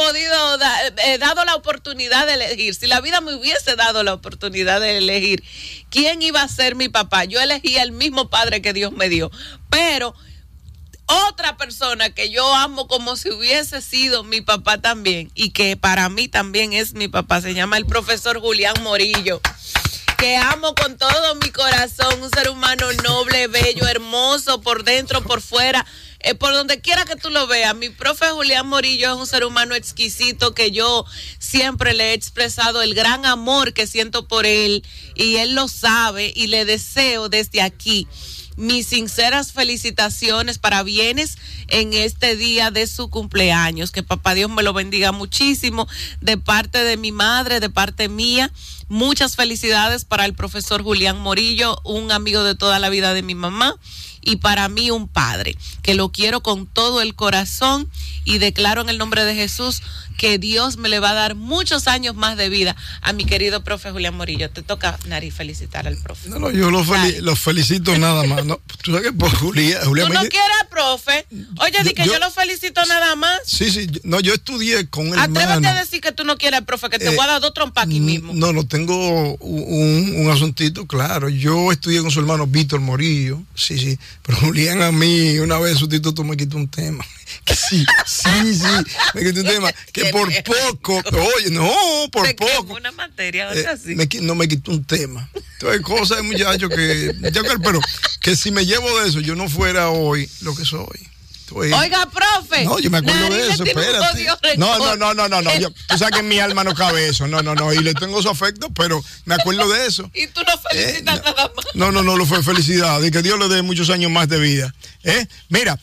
podido dado la oportunidad de elegir, si la vida me hubiese dado la oportunidad de elegir quién iba a ser mi papá, yo elegí el mismo padre que Dios me dio, pero otra persona que yo amo como si hubiese sido mi papá también, y que para mí también es mi papá, se llama el profesor Julián Morillo, que amo con todo mi corazón, un ser humano noble, bello, hermoso, por dentro, por fuera, por donde quiera que tú lo veas. Mi profe Julián Morillo es un ser humano exquisito, que yo siempre le he expresado el gran amor que siento por él, y él lo sabe, y le deseo desde aquí mis sinceras felicitaciones, parabienes en este día de su cumpleaños. Que papá Dios me lo bendiga muchísimo, de parte de mi madre, de parte mía. Muchas felicidades para el profesor Julián Morillo, un amigo de toda la vida de mi mamá, y para mí un padre, que lo quiero con todo el corazón, y declaro en el nombre de Jesús que Dios me le va a dar muchos años más de vida a mi querido profe Julián Morillo. Te toca, Nari, felicitar al profe. No, yo lo felicito nada más. No, tú sabes que por Julián ¿Tú no quieres, profe? Oye, di que yo lo felicito nada más. Sí, no, yo estudié con el Atrévete a decir que tú no quieres, profe, que te voy a dar dos trompas aquí mismo. No, tengo un asuntito, claro. Yo estudié con su hermano Víctor Morillo, sí, pero Julián a mí, una vez sustituto me quitó un tema. Que sí, me quitó un tema, que por poco, por poco. Una materia, así. No me quitó un tema. Entonces, cosas de muchacho pero que si me llevo de eso, yo no fuera hoy lo que soy. Oiga, profe. No, yo me acuerdo de eso, espérate. No. Tú sabes que en mi alma no cabe eso. No. Y le tengo su afecto, pero me acuerdo de eso. Y tú no felicitas nada más. No lo fue felicidad. Y que Dios le dé muchos años más de vida. Mira,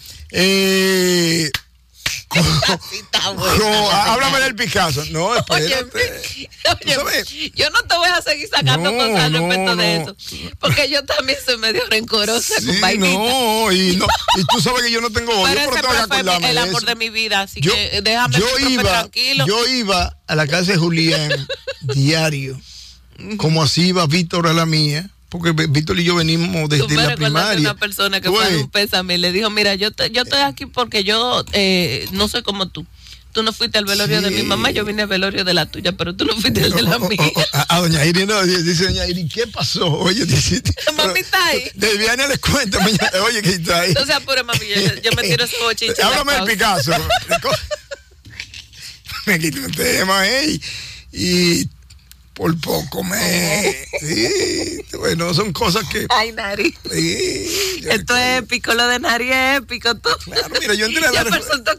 háblame del Picasso. No, espérate. Oye, yo no te voy a seguir sacando cosas al respecto de eso, porque yo también soy medio rencorosa con vainita. Y tú sabes que yo no tengo odio, pero ese fue el amor de mi vida, así que déjame tranquilo. Yo iba a la casa de Julián diario, como así iba Víctor a la mía, porque Víctor y yo venimos desde la primaria. Una persona que fue a un pésame y le dijo, mira, yo estoy aquí porque yo no soy como tú. Tú no fuiste al velorio de mi mamá, yo vine al velorio de la tuya, pero tú no fuiste al de la mía. Doña Iri, dice doña Iri, ¿qué pasó? Oye, dice... Mami está ahí. De Viana les cuento, oye, que está ahí. No se apure, mami, yo me tiro ese bochinche. Háblame del Picasso. Me quito un tema, y por poco sí, bueno, son cosas que... Ay, Nari. Sí, esto es épico, lo de Nari es épico. Tú. Claro, mira, yo entré a la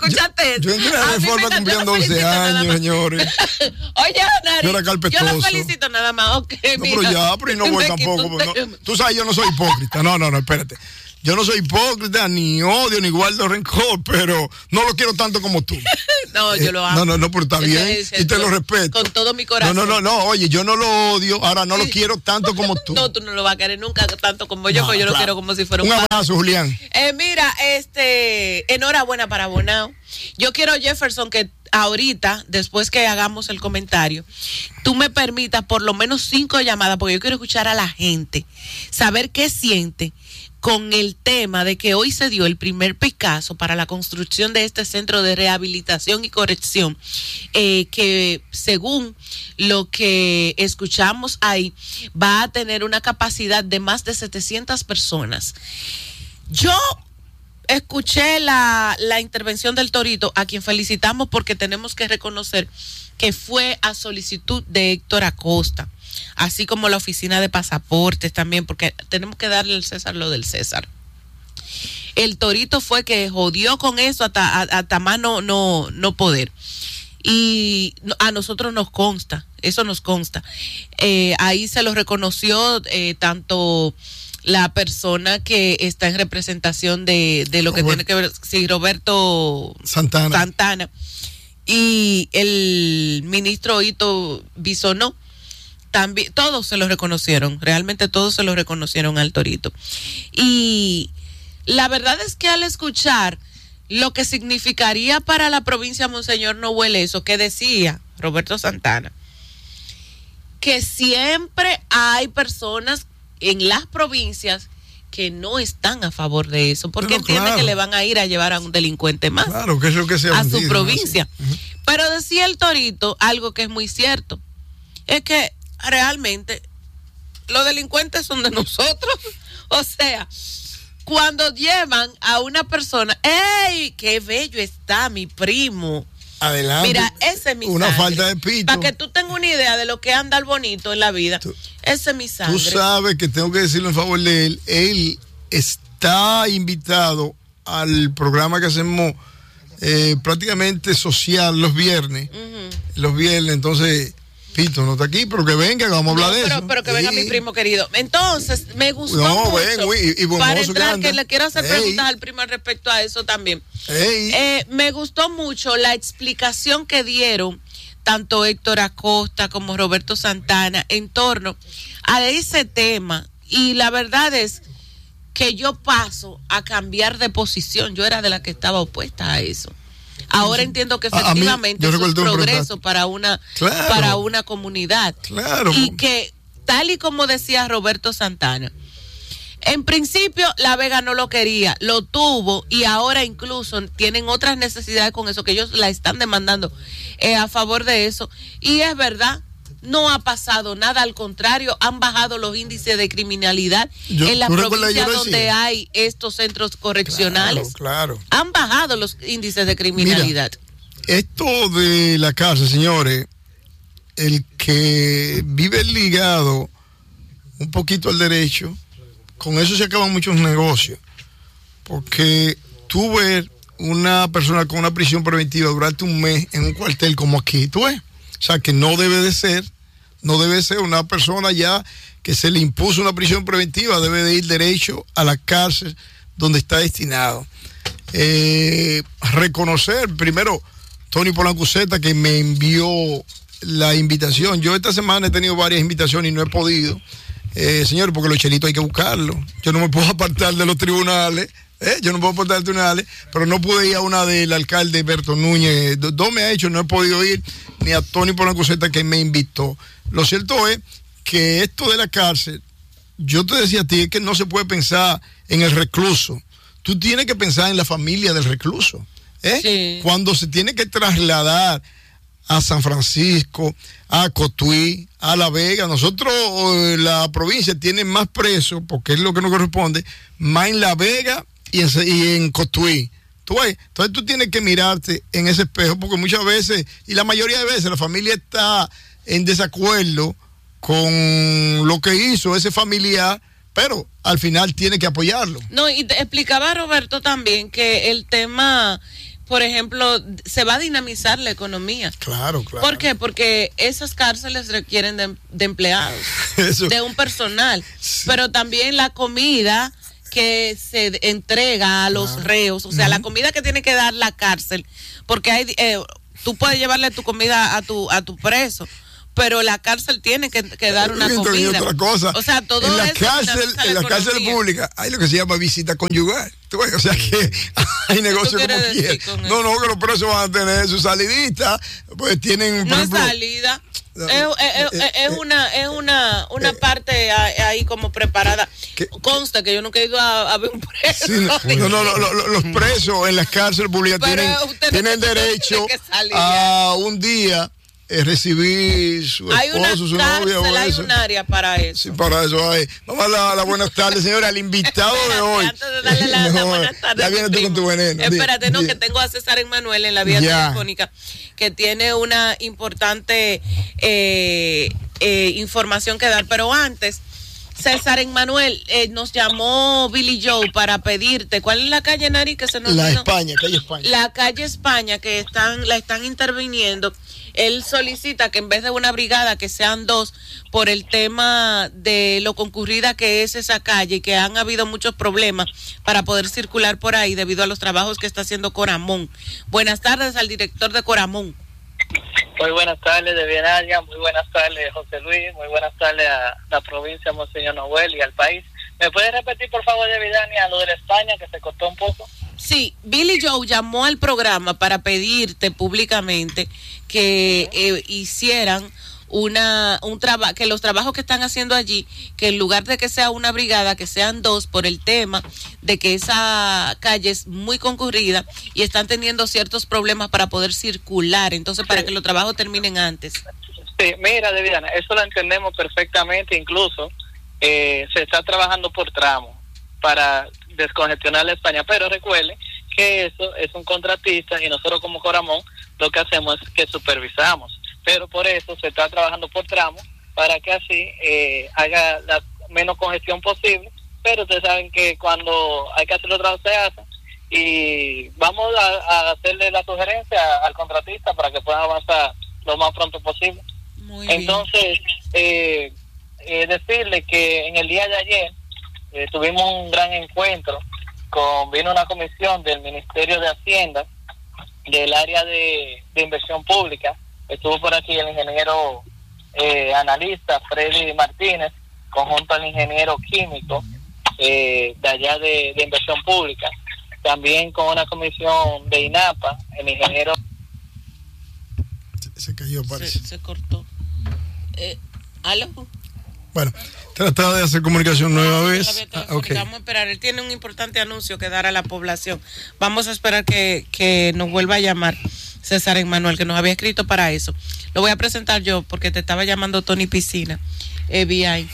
Reforma cumpliendo 11 años, señores. Oye, Nari, yo lo felicito nada más. Okay, no, pero y no voy tampoco. Tú sabes, yo no soy hipócrita. No, espérate. Yo no soy hipócrita, ni odio, ni guardo rencor, pero no lo quiero tanto como tú. No, yo lo amo. No, pero está bien, y te lo respeto. Con todo mi corazón. No, oye, yo no lo odio, ahora no lo quiero tanto como tú. No, tú no lo vas a querer nunca tanto como yo, porque yo lo quiero como si fuera un abrazo, Julián. Mira, enhorabuena para Bonao. Yo quiero, Jefferson, que ahorita, después que hagamos el comentario, tú me permitas por lo menos 5 llamadas, porque yo quiero escuchar a la gente, saber qué siente con el tema de que hoy se dio el primer Picasso para la construcción de este centro de rehabilitación y corrección, que según lo que escuchamos ahí, va a tener una capacidad de más de 700 personas. Yo escuché la intervención del Torito, a quien felicitamos porque tenemos que reconocer que fue a solicitud de Héctor Acosta, así como la oficina de pasaportes también, porque tenemos que darle al César lo del César. El Torito fue que jodió con eso hasta más no poder. Y a nosotros nos consta, eso nos consta. Ahí se lo reconoció tanto la persona que está en representación de lo que tiene que ver, sí, Roberto Santana, y el ministro Ito Bisonó. También todos se lo reconocieron, realmente todos se lo reconocieron al Torito. Y la verdad es que al escuchar lo que significaría para la provincia Monseñor Noel eso que decía Roberto Santana, que siempre hay personas en las provincias que no están a favor de eso, porque entienden que le van a ir a llevar a un delincuente más, que es lo que se a su provincia. Pero Pero decía el Torito algo que es muy cierto, es que realmente los delincuentes son de nosotros. O sea, cuando llevan a una persona, ¡ey! ¡Qué bello está mi primo! Adelante. Mira, ese es mi una sangre. Falta de pito. Para que tú tengas una idea de lo que es andar bonito en la vida, ese es mi sangre. Tú sabes que tengo que decirlo en favor de él. Él está invitado al programa que hacemos prácticamente social los viernes. Los viernes, entonces... Pito no está aquí, pero que venga, que vamos a hablar de eso. Pero que venga mi primo querido. Entonces, me gustó mucho. Y para entrar, que le quiero hacer preguntas al primo respecto a eso también. Me gustó mucho la explicación que dieron tanto Héctor Acosta como Roberto Santana en torno a ese tema. Y la verdad es que yo paso a cambiar de posición. Yo era de la que estaba opuesta a eso. Ahora entiendo que efectivamente eso es progreso para una comunidad. Claro. Y que, tal y como decía Roberto Santana, en principio La Vega no lo quería, lo tuvo y ahora incluso tienen otras necesidades con eso, que ellos la están demandando a favor de eso. Y es verdad, no ha pasado nada, al contrario, han bajado los índices de criminalidad en las provincias donde hay estos centros correccionales. Claro. Han bajado los índices de criminalidad. Mira, esto de la cárcel, señores, el que vive ligado un poquito al derecho, con eso se acaban muchos negocios. Porque tú ves una persona con una prisión preventiva durante un mes en un cuartel como aquí, tú ves. O sea, que no debe ser una persona ya que se le impuso una prisión preventiva, debe de ir derecho a la cárcel donde está destinado. Reconocer primero Tony Polancuceta, que me envió la invitación. Yo esta semana he tenido varias invitaciones y no he podido, señor, porque los chelitos hay que buscarlos. Yo no me puedo apartar de los tribunales. Pero no pude ir a una del alcalde Berto Núñez. Dos me ha hecho, no he podido ir, ni a Tony Polancuceta, que me invitó. Lo cierto es que esto de la cárcel, yo te decía a ti, es que no se puede pensar en el recluso. Tú tienes que pensar en la familia del recluso. Sí. Cuando se tiene que trasladar a San Francisco, a Cotuí, a La Vega. Nosotros, la provincia tiene más presos, porque es lo que nos corresponde, más en La Vega y en Cotuí. ¿Tú ves? Entonces tú tienes que mirarte en ese espejo, porque muchas veces, y la mayoría de veces, la familia está en desacuerdo con lo que hizo ese familiar, pero al final tiene que apoyarlo. No, y te explicaba Roberto también que el tema, por ejemplo, se va a dinamizar la economía. Claro. ¿Por qué? Porque esas cárceles requieren de empleados, de un personal, sí. Pero también la comida que se entrega a los reos, o sea, la comida que tiene que dar la cárcel, porque hay, tú puedes llevarle tu comida a tu preso, pero la cárcel tiene que dar una comida. Otra cosa. O sea, todo en la eso cárcel, pública hay lo que se llama visita conyugal. O sea que hay negocios como quieran. No, que los presos van a tener su salidita, pues tienen. No es salida. Es una parte ahí como preparada. Consta que yo nunca he ido a ver un preso. Sí, los presos en las cárceles públicas tienen derecho a un día recibir su esposo, su novia o hay eso. Un área para eso. Sí, para eso hay. Vamos a dar las buenas tardes, señora, al invitado de hoy. Antes de darle las buenas tardes. Ya vienes tú con tu veneno. Espérate, que tengo a César Emmanuel en la vía telefónica, que tiene una importante información que dar. Pero antes, César Emmanuel, nos llamó Billy Joe para pedirte, ¿cuál es la calle, Nari? Que se nos calle España. La calle España, que la están interviniendo. Él solicita que en vez de una brigada, que sean dos, por el tema de lo concurrida que es esa calle y que han habido muchos problemas para poder circular por ahí debido a los trabajos que está haciendo Coramón. Buenas tardes al director de Coramón. Muy buenas tardes, de Bienaria, muy buenas tardes, José Luis, muy buenas tardes a la provincia Monseñor Noel y al país. ¿Me puede repetir, por favor, de Vidania, lo de la España, que se cortó un poco? Sí, Billy Joe llamó al programa para pedirte públicamente que hicieran que los trabajos que están haciendo allí, que en lugar de que sea una brigada, que sean dos, por el tema de que esa calle es muy concurrida y están teniendo ciertos problemas para poder circular, entonces para que los trabajos terminen antes. Sí, mira, Deviana, eso lo entendemos perfectamente, incluso se está trabajando por tramo para descongestionar la España, pero recuerde que eso es un contratista y nosotros como Coramón lo que hacemos es que supervisamos, pero por eso se está trabajando por tramo para que así haga la menos congestión posible, pero ustedes saben que cuando hay que hacer los trabajos se hace y vamos a hacerle la sugerencia al contratista para que puedan avanzar lo más pronto posible. Muy bien. Entonces, decirle que en el día de ayer tuvimos un gran encuentro, vino una comisión del Ministerio de Hacienda, del área de inversión pública, estuvo por aquí el ingeniero analista Freddy Martínez, conjunto al ingeniero químico de allá de inversión pública, también con una comisión de INAPA, el ingeniero... Se cayó, parece. Se cortó. ¿Aló? Bueno, trataba de hacer comunicación nueva vez. Okay. Vamos a esperar. Él tiene un importante anuncio que dar a la población. Vamos a esperar que nos vuelva a llamar César Emmanuel, que nos había escrito para eso. Lo voy a presentar yo porque te estaba llamando Tony Piscina. FBI.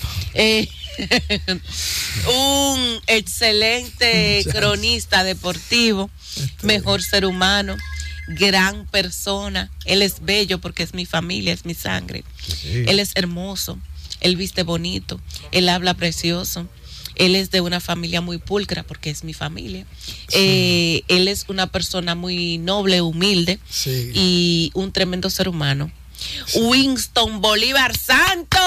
Un excelente cronista deportivo, mejor ser humano, gran persona. Él es bello porque es mi familia, es mi sangre. Sí. Él es hermoso, él viste bonito, él habla precioso. Él es de una familia muy pulcra porque es mi familia. Sí. Él es una persona muy noble, humilde, sí, y un tremendo ser humano. Sí. Winston Bolívar Santos.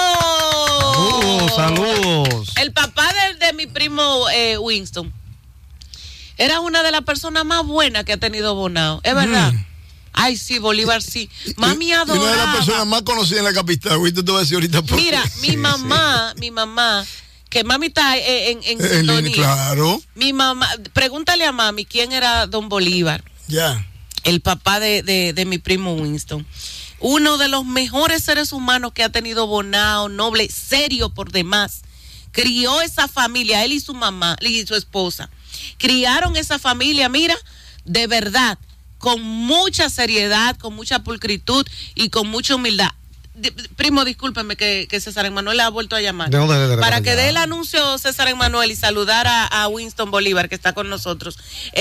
Saludos. El papá de mi primo Winston era una de las personas más buenas que ha tenido Bonao. ¿Es verdad? Ay, sí, Bolívar, sí. Mami adoraba. Una de las personas más conocidas en la capital. Ahorita te voy a decir ahorita. Mira, mi mamá, que mami está en sintonía. Claro. Mi mamá, pregúntale a mami quién era don Bolívar. Ya. El papá de mi primo Winston. Uno de los mejores seres humanos que ha tenido Bonao, noble, serio por demás. Crió esa familia, él y su mamá, y su esposa. Criaron esa familia, mira, de verdad, con mucha seriedad, con mucha pulcritud y con mucha humildad. Primo, discúlpeme que César Emmanuel ha vuelto a llamar. Para que dé el anuncio César Emmanuel y saludar a Winston Bolívar, que está con nosotros.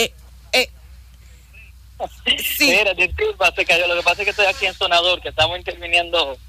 Sí. Mira, disculpa, se cayó. Lo que pasa es que estoy aquí en Sonador, que estamos interviniendo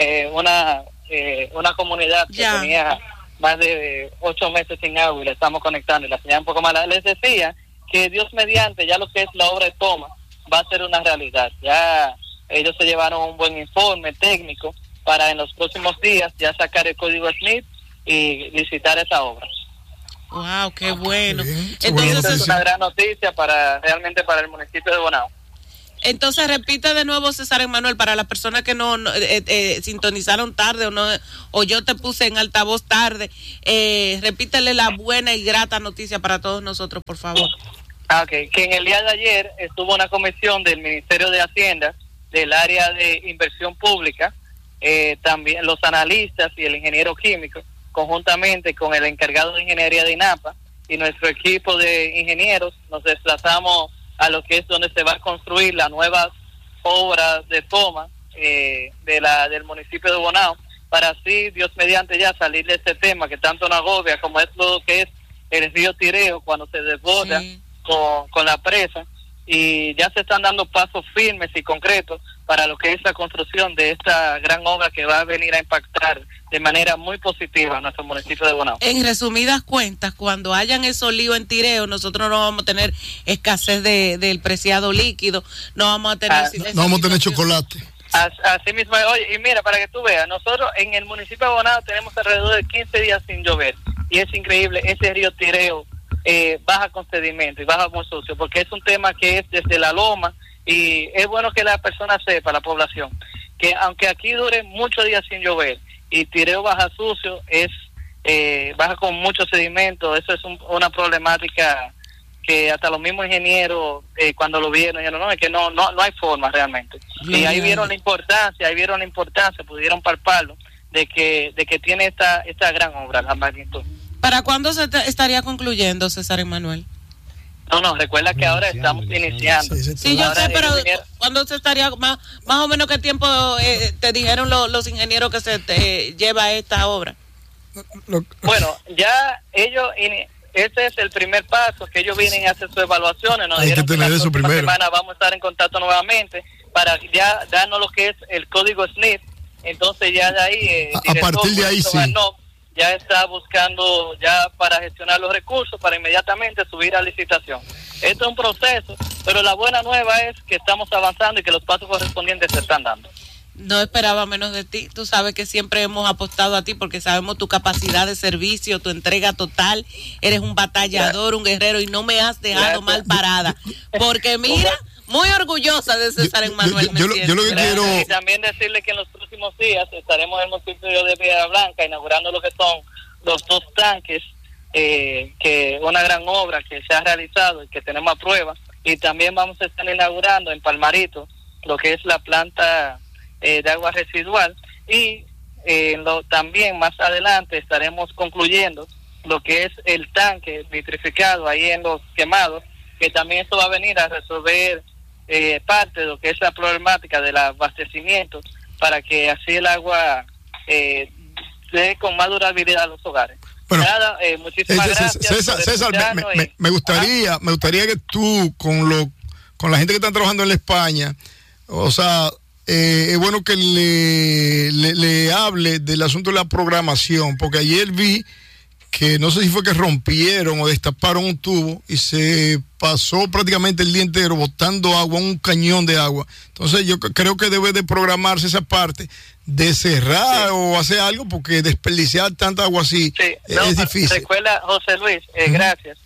una comunidad que tenía más de 8 meses sin agua y le estamos conectando y la señal un poco mala. Les decía que Dios mediante, ya lo que es la obra de toma va a ser una realidad. Ya ellos se llevaron un buen informe técnico para en los próximos días ya sacar el código Smith y licitar esa obra. Wow, qué bueno. Entonces es una gran noticia realmente para el municipio de Bonao. Entonces repite de nuevo, César Emmanuel, para las personas que no sintonizaron tarde o yo te puse en altavoz tarde, repítele la buena y grata noticia para todos nosotros, por favor. Okay, que en el día de ayer estuvo una comisión del Ministerio de Hacienda, del área de inversión pública, también los analistas y el ingeniero químico, conjuntamente con el encargado de ingeniería de INAPA y nuestro equipo de ingenieros, nos desplazamos a lo que es donde se va a construir las nuevas obras de toma del municipio de Bonao, para así, Dios mediante, ya salir de este tema que tanto nos agobia, como es lo que es el río Tireo cuando se desborda con la presa, y ya se están dando pasos firmes y concretos para lo que es la construcción de esta gran obra que va a venir a impactar de manera muy positiva a nuestro municipio de Bonao. En resumidas cuentas, cuando hayan esos líos en Tireo, nosotros no vamos a tener escasez del preciado líquido, no vamos a tener no vamos a tener chocolate. Así mismo, oye, y mira, para que tú veas, nosotros en el municipio de Bonao tenemos alrededor de 15 días sin llover, y es increíble, ese río Tireo baja con sedimento y baja con sucio, porque es un tema que es desde la loma, y es bueno que la persona sepa, la población, que aunque aquí dure muchos días sin llover y Tireo baja sucio, baja con mucho sedimento, eso es una problemática que hasta los mismos ingenieros cuando lo vieron dijeron, no, es que no hay forma realmente. Y ahí vieron la importancia, pudieron palparlo de que tiene esta gran obra, la magnitud. ¿Para cuándo se estaría concluyendo, César Emanuel? No, recuerda que ahora estamos iniciando. Sí, yo sé, pero ¿cuándo se estaría, más o menos qué tiempo te dijeron los ingenieros que se lleva esta obra? Bueno, ya ellos, ese es el primer paso, que ellos vienen a hacer sus evaluaciones. Nos hay que tener eso primero. Semana vamos a estar en contacto nuevamente para ya darnos lo que es el código SNIF. Entonces ya de ahí, a partir de ahí sí. Ya está buscando ya para gestionar los recursos para inmediatamente subir a licitación. Esto es un proceso, pero la buena nueva es que estamos avanzando y que los pasos correspondientes se están dando. No esperaba menos de ti. Tú sabes que siempre hemos apostado a ti porque sabemos tu capacidad de servicio, tu entrega total. Eres un batallador, un guerrero y no me has dejado mal parada. Porque mira, muy orgullosa de César Emanuel. Yo lo que quiero... Y también decirle que en los próximos días estaremos en el municipio de Piedra Blanca inaugurando lo que son los 2 tanques, que una gran obra que se ha realizado y que tenemos a prueba. Y también vamos a estar inaugurando en Palmarito lo que es la planta de agua residual y también más adelante estaremos concluyendo lo que es el tanque vitrificado ahí en Los Quemados, que también esto va a venir a resolver parte de lo que es la problemática del abastecimiento para que así el agua dé con más durabilidad a los hogares. Bueno, nada, muchísimas gracias. César, me gustaría que tú con la gente que está trabajando en la España, o sea, es bueno que le hable del asunto de la programación, porque ayer vi que no sé si fue que rompieron o destaparon un tubo y se pasó prácticamente el día entero botando agua, un cañón de agua. Entonces yo creo que debe de programarse esa parte de cerrar o hacer algo, porque desperdiciar tanta agua así es difícil. Recuerda, José Luis, gracias.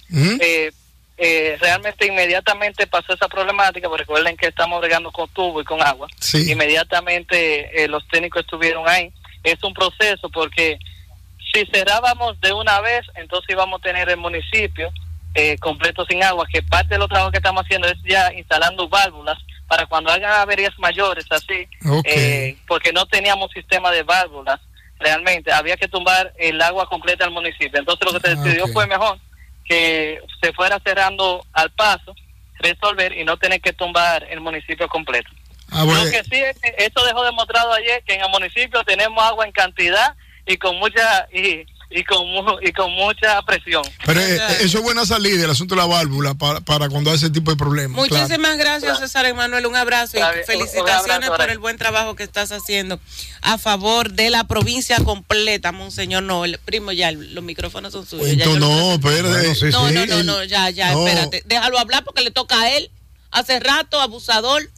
Realmente inmediatamente pasó esa problemática, porque recuerden que estamos bregando con tubo y con agua. Sí. Inmediatamente los técnicos estuvieron ahí. Es un proceso, porque si cerrábamos de una vez, entonces íbamos a tener el municipio completo sin agua, que parte de los trabajos que estamos haciendo es ya instalando válvulas para cuando hagan averías mayores así, porque no teníamos sistema de válvulas, realmente había que tumbar el agua completa al municipio. Entonces lo que se decidió fue mejor que se fuera cerrando al paso, resolver y no tener que tumbar el municipio completo. Bueno. Lo que sí es que esto dejó demostrado ayer que en el municipio tenemos agua en cantidad y con mucha y con mucha presión. Pero eso es buena salida, el asunto de la válvula para cuando hay ese tipo de problemas. Muchísimas gracias, César Emanuel, un abrazo y felicitaciones por el buen trabajo que estás haciendo a favor de la provincia completa, Monseñor Noel. Primo, ya los micrófonos son suyos. Espérate. No, ya, espérate. Déjalo hablar porque le toca a él. Hace rato, abusador.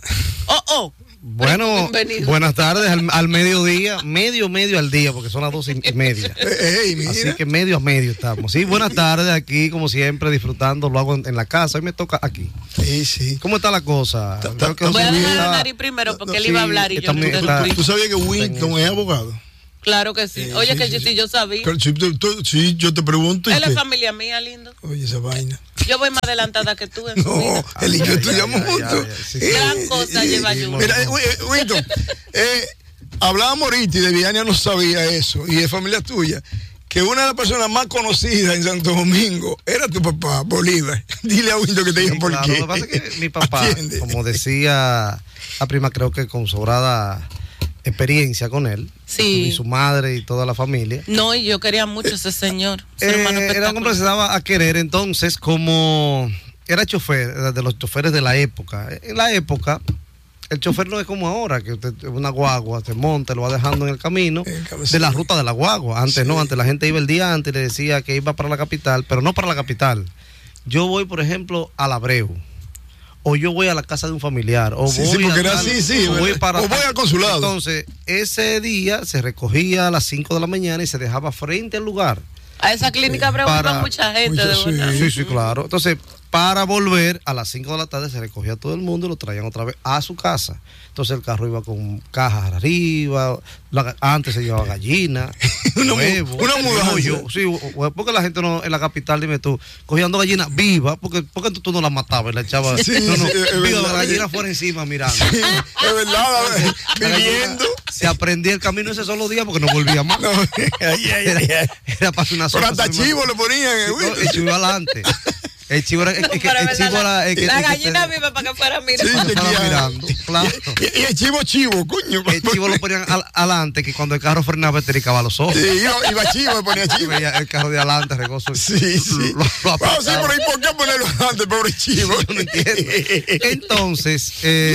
Bueno, buenas tardes al mediodía, medio al día, porque son las 12:30. Así que medio a medio estamos. Sí, buenas tardes aquí, como siempre, disfrutando, lo hago en la casa, hoy me toca aquí. Sí. ¿Cómo está la cosa? Voy a dejar a Nari primero, porque él iba a hablar y yo no. ¿Tú sabías que Winston es abogado? Claro que sí. Oye, sí, yo sabía. Sí, yo te pregunto. Él es familia mía, lindo. Oye, esa vaina. Yo voy más adelantada que tú en su vida. Él y yo estudiamos juntos. Gran cosa lleva yo. Mira, Winston, hablábamos ahorita y de Viania no sabía eso, y es familia tuya, que una de las personas más conocidas en Santo Domingo era tu papá, Bolívar. Dile a Winston que te diga por qué. Lo que pasa es que mi papá, como decía la prima, creo que con sobrada experiencia con él, y su madre y toda la familia. No, y yo quería mucho a ese señor. Era un hombre que se daba a querer. Entonces, como era chofer, de los choferes de la época. En la época, el chofer no es como ahora, que usted una guagua se monta, lo va dejando en el camino de la ruta de la guagua. Antes no, antes la gente iba el día antes y le decía que iba para la capital, pero no para la capital. Yo voy, por ejemplo, al Abreu, o yo voy a la casa de un familiar, o voy al consulado. Entonces, ese día se recogía a las 5 de la mañana y se dejaba frente al lugar. A esa clínica Abreu iba mucha gente, de verdad. Sí, claro. Entonces, para volver a las 5 de la tarde. Se recogía a todo el mundo y lo traían otra vez a su casa. Entonces el carro iba con cajas arriba, antes se llevaba gallina, huevo, una mudanza. Sí, porque la gente no, en la capital, dime tú, cogían dos gallinas vivas, porque tú no las matabas y la echabas. Sí, no, sí, viva, la gallina fuera encima mirando. Sí, es verdad, viviendo. Se aprendía el camino ese solo día porque no volvía más. No, era para una sola. pero hasta chivo le ponían. El chivo iba adelante. El chivo era. La gallina vive para que fuera mirando. Claro. Y el chivo, coño. El chivo lo ponían adelante, que cuando el carro frenaba te ricaba los ojos. Sí, iba chivo, le ponía chivo. El carro de adelante regoso. Sí. Vamos, sí, pero ¿y por qué ponerlo adelante, pobre chivo? Yo no entiendo. Entonces,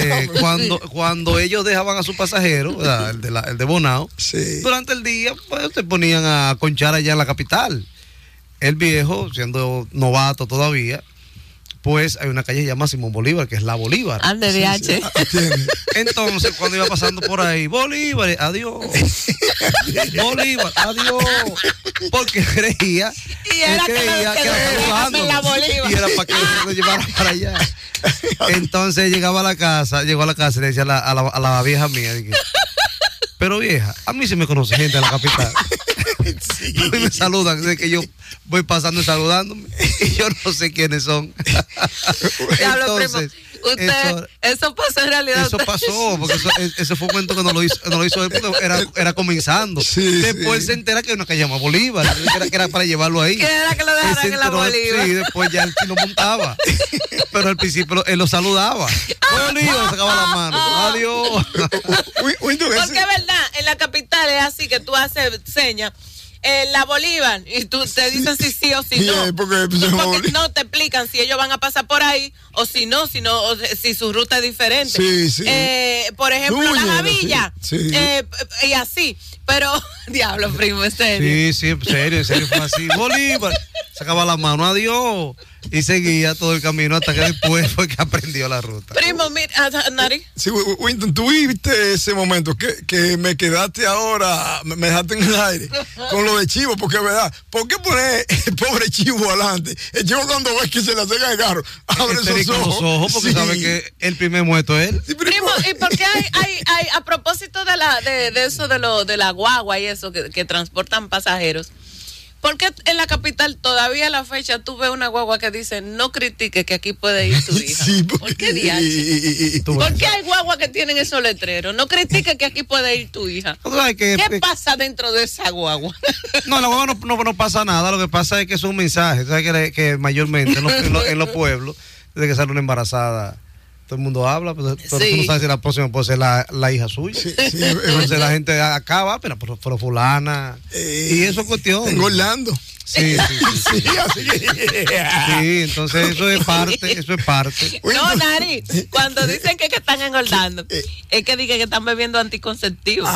cuando ellos dejaban a su pasajero, el de Bonao, sí, durante el día, pues te ponían a conchar allá en la capital. El viejo, siendo novato todavía, pues hay una calle que se llama Simón Bolívar, que es la Bolívar. Ande de H. Entonces, cuando iba pasando por ahí, Bolívar, adiós. Bolívar, adiós. Porque creía que era saludando. Y era para que lo llevara para allá. Entonces llegó a la casa y le decía a la vieja mía, dije, pero vieja, a mí se me conoce gente de la capital. Sí. A mí me saludan, de que yo voy pasando y saludándome y yo no sé quiénes son. Entonces, eso pasó en realidad. Eso pasó, porque ese fue un momento que no lo hizo él, porque era comenzando. Sí, después se entera que hay una calle llamada Bolívar, que era para llevarlo ahí. Que era que lo dejaran en la Bolívar. Sí, después ya él sí lo montaba. Pero al principio él lo saludaba. Bolívar, sacaba la mano. Adiós. Porque es verdad, en la capital es así que tú haces señas. La Bolívar, y tú te dicen si sí o si no. Porque no te explican si ellos van a pasar por ahí o si no, o si su ruta es diferente. Sí. Por ejemplo, la Javilla, sí. Y así. Pero, diablo, primo, en serio. Sí, en serio fue así. Bolívar, sacaba la mano, adiós. Y seguía todo el camino hasta que después fue que aprendió la ruta. Primo, mira, Nari. Sí, Winton, tú viste ese momento que me quedaste ahora, me dejaste en el aire con lo de Chivo, porque es verdad, ¿por qué poner el pobre Chivo adelante? El Chivo cuando ves que se le acerca el carro, abre esos ojos. Los ojos porque sabe que el primer muerto es él. Sí, primo, ¿y por qué hay a propósito de eso de la guagua y eso que transportan pasajeros? Porque en la capital todavía a la fecha tú ves una guagua que dice no critique que aquí puede ir tu hija? Sí, ¿Por qué DH? ¿Por qué hay guaguas que tienen esos letreros? No critique que aquí puede ir tu hija. ¿Qué pasa dentro de esa guagua? No, la guagua no pasa nada. Lo que pasa es que es un mensaje. ¿Sabes que mayormente en los pueblos, desde que sale una embarazada, todo el mundo habla, pero sí, tú no sabes si la próxima puede ser la hija suya. Sí, entonces la gente acaba, pero fulana. Y eso es cuestión. Engordando. Sí, entonces eso es parte. No, Nari, cuando dicen que están engordando, es que dicen que están bebiendo anticonceptivos.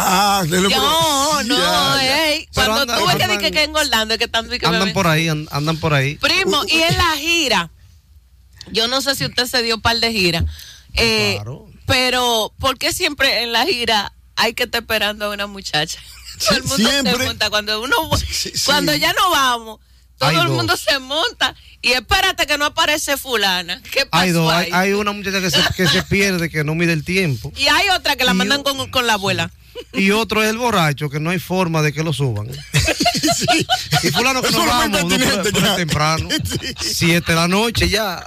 Cuando tú ves que engordando, es que están andan por ahí. Primo, y en la gira, yo no sé si usted se dio par de gira, claro. Pero ¿por qué siempre en la gira hay que estar esperando a una muchacha? Todo el mundo siempre se monta cuando ya no vamos. Todo el mundo se monta y espérate que no aparece fulana. ¿Qué pasó ahí? Hay una muchacha que se pierde, que no mide el tiempo. Y hay otra que la mandan con la abuela. Y otro es el borracho, que no hay forma de que lo suban. Y fulano que no vamos, no temprano. 7 de la noche ya.